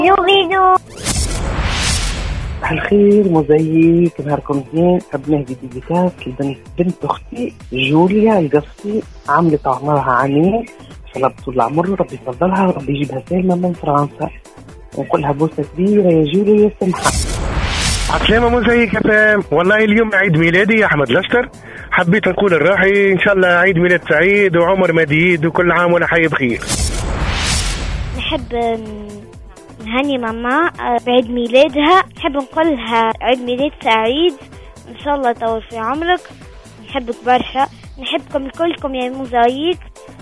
يريد. الخير موزايك، نهاركم زين. حب نهدي ديديكاس لبنت أختي جوليا القصي، عملت عمرها عامين، إن شاء الله بطول العمر ربي يفضلها وربي يجيبها سالمة من فرنسا، ونقولها بوسة كبيرة يا جوليا يا سمحة. عسلامة موزايك يا فام، والله اليوم عيد ميلادي يا أحمد لشتر، حبيت نقول الراحي إن شاء الله عيد ميلاد سعيد وعمر مديد وكل عام وأنا حي بخير. نحب نهني ماما بعيد ميلادها، نحب نقولها عيد ميلاد سعيد إن شاء الله طول في عمرك، نحبك برشا، نحبكم الكلكم يا موزايك،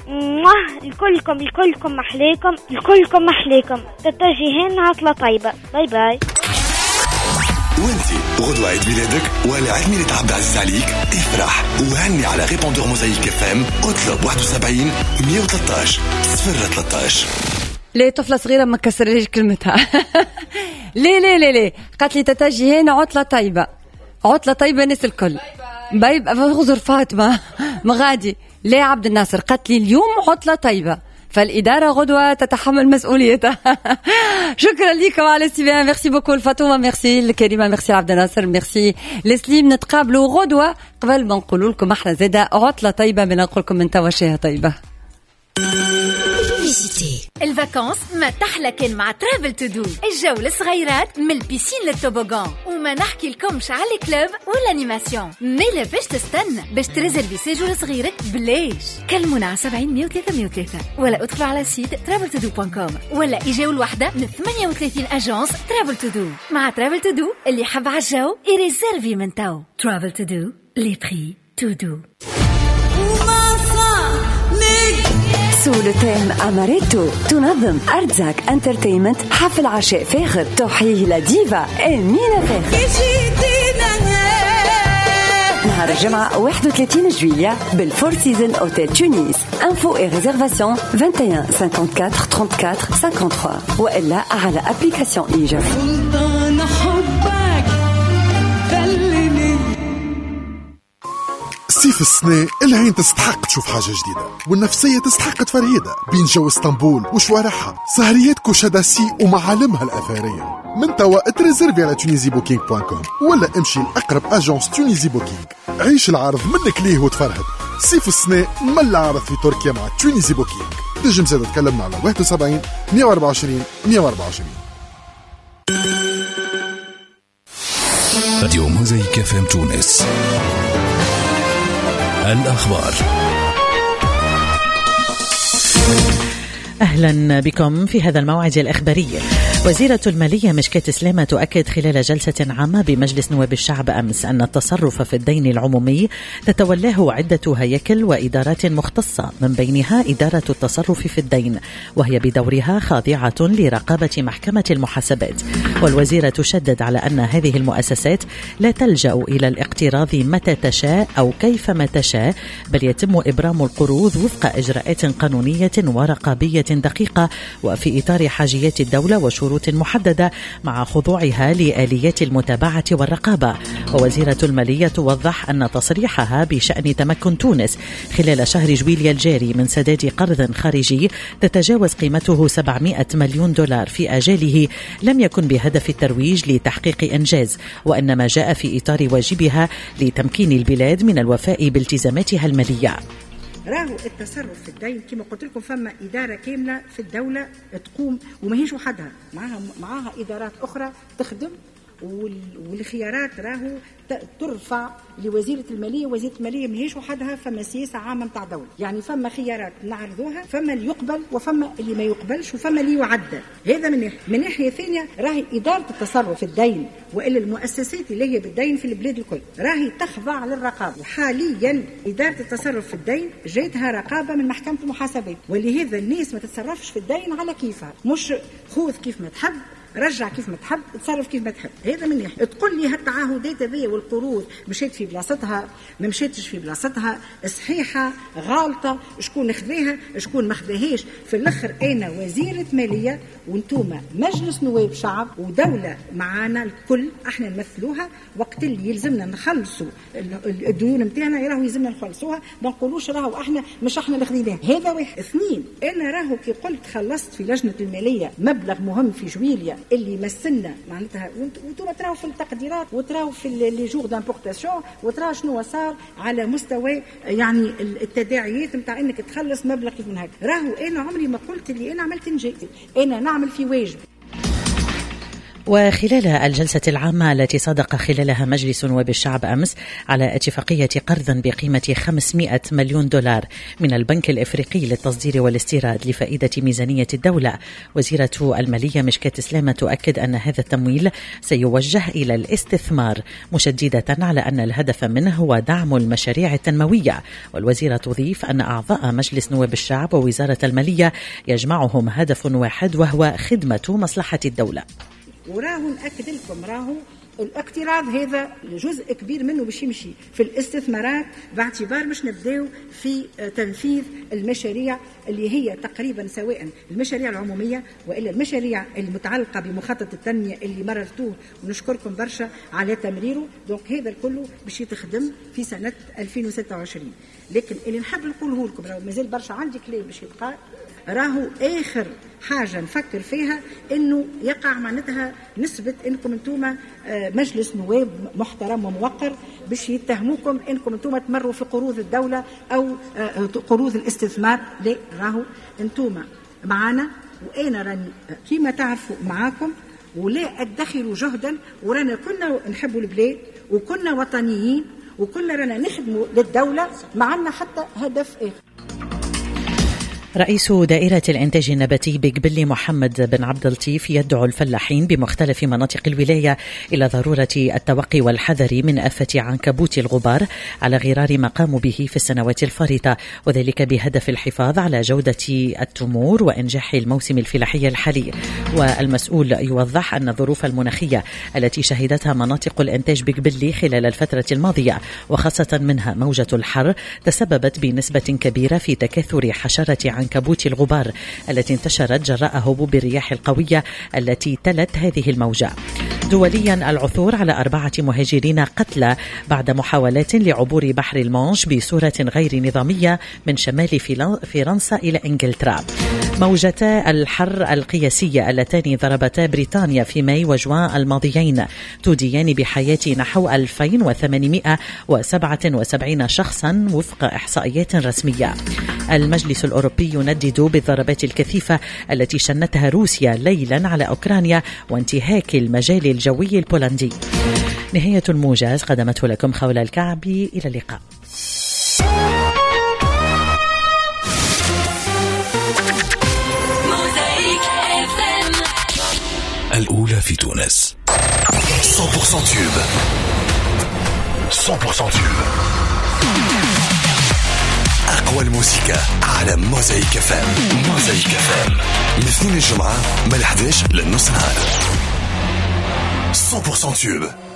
الكلكم محليكم، الكلكم محليكم. تتجهين عطلة طيبة، باي باي. وانتي غدوة عيد ميلادك ولا عيد ميلاد عبد العزيز عليك؟ افرح وهني على ريبوندور موزايك اف ام، اطلب 71 113 013. ليه طفلة صغيرة ما كسرليش كلمتها؟ ليه قالت لي تتجهين عطلة طيبة، عطلة طيبة ناس الكل. باي غزر فاطمة مغادي. ليه عبد الناصر قالت لي اليوم عطلة طيبة، فالإدارة غدوة تتحمل مسؤوليتها. شكرا لكم على الاستماع. ميرسي بوكو الفاطمة، ميرسي الكريمة، ميرسي عبد الناصر، ميرسي لسليم. نتقابلوا غدوة. قبل ما نقول لكم احنا زادة عطلة طيبة من نقول لكم من توشيها طيبة. الفاكانس ما تحلى كان مع ترافل تو دو. الجو للصغيرات من البيسين للتوبوغان، وما نحكي لكمش على الكلوب والانيماسيون. ميلا باش تستنى باش تريزرفي سيجور صغيرك بلاش. كلمونا على 70 103 103 ولا ادخلوا على سيت traveltodo.com ولا اجاو الوحده من 38 اجانس ترافل تو دو. مع ترافل تو دو اللي حب على الجو يريزرفي من تو. ترافل تو دو لي بري تو دو. سولتين أماريتو تنظم أرزاك انترتينمنت حفل عشاء فاخر تحييه لديفا أمينة فاخر نهار الجمعة 31 جويلية بالفور سيزن أوتيل تونس. انفو اي ريزرفاسيون 21 54 34 53 وإلا على أبليكاسيون إيجا. صيف السنة العين تستحق تشوف حاجة جديدة، والنفسية تستحق تفرهيدة بين جو اسطنبول وشوارعها، سهريات كوشاداسي ومعالمها الأثرية. من توا تريزرفي على tunisiBooking.com ولا امشي لأقرب أجانس تونيزي بوكينج. عيش العرض منك ليه وتفرهد. صيف السنة مل عرض في تركيا مع تونيزي بوكينج. تجم زاد تكلمنا على 71 124 124. راديو موزايك اف ام تونس. الأخبار. أهلا بكم في هذا الموعد الإخباري. وزيرة المالية مشكات سلامة تؤكد خلال جلسة عامة بمجلس نواب الشعب أمس أن التصرف في الدين العمومي تتولاه عدة هياكل وإدارات مختصة، من بينها إدارة التصرف في الدين، وهي بدورها خاضعة لرقابة محكمة المحاسبات. والوزيرة تشدد على أن هذه المؤسسات لا تلجأ إلى الاقتراض متى تشاء أو كيفما تشاء، بل يتم إبرام القروض وفق إجراءات قانونية ورقابية دقيقة وفي إطار حاجيات الدولة وشروط محددة مع خضوعها لآليات المتابعة والرقابة. ووزيرة المالية توضح أن تصريحها بشأن تمكن تونس خلال شهر جويليا الجاري من سداد قرض خارجي تتجاوز قيمته 700 مليون دولار في آجاله لم يكن بهدف الترويج لتحقيق إنجاز، وإنما جاء في إطار واجبها لتمكين البلاد من الوفاء بالتزاماتها المالية. راهو التصرف في الدين كما قلت لكم فما إدارة كاملة في الدولة تقوم وماهيش وحدها، معاها إدارات أخرى تخدم، والخيارات راهو ترفع لوزيرة المالية. وزيرة المالية ماهيش وحدها، فما سياسة عامة متاع دولة، يعني فما خيارات نعرضوها، فما اللي يقبل وفما اللي ما يقبلش وفما اللي يعدل. هذا من ناحية ثانية راهي إدارة التصرف في الدين وإلا المؤسسات اللي هي بالدين في البلاد الكل راهي تخضع للرقابة. وحاليا إدارة التصرف في الدين جاتها رقابة من محكمة المحاسبات، ولهذا الناس ما تتصرفش في الدين على كيفها، مش خوذ كيف ما تحب رجع كيف ما تحب، تصرف كيف ما تحب. هذا من ناحية. تقول لي هالتعهدات هذه والقروض مشيت في بلاصتها ما مشيتش في بلاصتها، صحيحة غالطة، شكون خذاها شكون ما خذاهاش. في الاخر انا وزيرة مالية وانتوما مجلس نواب شعب ودولة معانا الكل، احنا نمثلوها. وقت اللي يلزمنا نخلصوا الديون نتاعنا راهو يلزمنا نخلصوها، ما نقولوش راهو احنا مش احنا اللي خذيناه. هذا واحد. اثنين، انا راهو كي قلت خلصت في لجنة المالية مبلغ مهم في جويليا اللي يمثلنا معناتها، وانتوما تراو في التقديرات وتراو في لي جور دامبورتاسيون وتراو شنو صار على مستوى يعني التداعيات نتاع انك تخلص مبلغ كيف من هكا. راهو انا عمري ما قلت اللي انا عملت نجيتي، انا نعمل في واجبي. وخلال الجلسة العامة التي صادق خلالها مجلس نواب الشعب أمس على اتفاقية قرض بقيمة 500 مليون دولار من البنك الإفريقي للتصدير والاستيراد لفائدة ميزانية الدولة، وزيرة المالية مشكات سلامة تؤكد أن هذا التمويل سيوجه إلى الاستثمار، مشددة على أن الهدف منه هو دعم المشاريع التنموية. والوزيرة تضيف أن أعضاء مجلس نواب الشعب ووزارة المالية يجمعهم هدف واحد وهو خدمة مصلحة الدولة. وراهو نأكد لكم راهو الاقتراض هذا جزء كبير منه باش يمشي في الاستثمارات، باعتبار مش نبداو في تنفيذ المشاريع اللي هي تقريبا سواء المشاريع العمومية وإلا المشاريع المتعلقة بمخطط التنمية اللي مررتوه ونشكركم برشا على تمريره. دونك هذا الكله باش يتخدم في سنة 2026. لكن اللي نحب نقوله لكم راهو مازال برشا عندي كلام باش يبقى، راهو آخر حاجة نفكر فيها إنه يقع معناتها نسبة إنكم أنتوما مجلس نواب محترم وموقر باش يتهموكم إنكم أنتوما تمروا في قروض الدولة أو قروض الاستثمار. لا، راهو أنتوما معنا وأنا راني كيما تعرفوا معاكم، ولا أدخروا جهدا، ورانا كنا نحبوا البلاد وكنا وطنيين وكنا رانا نخدموا للدولة، معنا حتى هدف آخر. رئيس دائرة الإنتاج النباتي بقبلي محمد بن عبد اللطيف يدعو الفلاحين بمختلف مناطق الولاية إلى ضرورة التوقي والحذر من آفة عنكبوت الغبار على غرار ما قاموا به في السنوات الفارطة، وذلك بهدف الحفاظ على جودة التمور وإنجاح الموسم الفلاحي الحالي. والمسؤول يوضح أن الظروف المناخية التي شهدتها مناطق الإنتاج بقبلي خلال الفترة الماضية وخاصة منها موجة الحر تسببت بنسبة كبيرة في تكاثر حشرة عنكبوت الغبار التي انتشرت جراء هبوب الرياح القوية التي تلت هذه الموجة. دوليا العثور على 4 مهاجرين قتلى بعد محاولات لعبور بحر المانش بصورة غير نظامية من شمال فرنسا إلى إنجلترا. موجتا الحر القياسية اللتان ضربتا بريطانيا في ماي وجوان الماضيين توديان بحياة نحو 2877 شخصا وفق إحصائيات رسمية. المجلس الأوروبي يندد بالضربات الكثيفة التي شنتها روسيا ليلا على أوكرانيا وانتهاك المجال الجوي البولندي. نهاية الموجز قدمته لكم خولة الكعبي، إلى اللقاء. الأولى في تونس 100% تيوب 100% تيوب، أقوى الموسيقى على موزايك فام. موزايك فام من الاثنين الجمعة من 11 للنص نهار. 100% تيوب.